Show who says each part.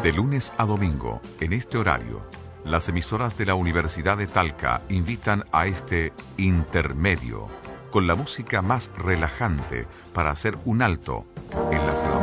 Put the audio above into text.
Speaker 1: De lunes a domingo, en este horario, las emisoras de la Universidad de Talca invitan a este intermedio, con la música más relajante para hacer un alto en las labores